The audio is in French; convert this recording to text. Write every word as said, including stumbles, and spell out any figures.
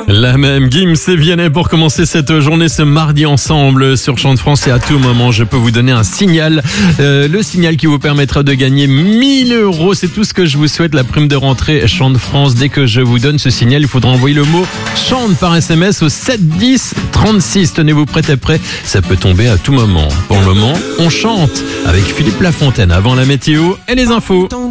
La même, Gims et Vianney pour commencer cette journée ce mardi ensemble sur Chant de France, et à tout moment je peux vous donner un signal, euh, le signal qui vous permettra de gagner mille euros, c'est tout ce que je vous souhaite, la prime de rentrée Chant de France. Dès que je vous donne ce signal, il faudra envoyer le mot chante par S M S au sept dix trente-six. Tenez-vous prêt et prêt, ça peut tomber à tout moment. Pour le moment, on chante avec Philippe Lafontaine avant la météo et les infos.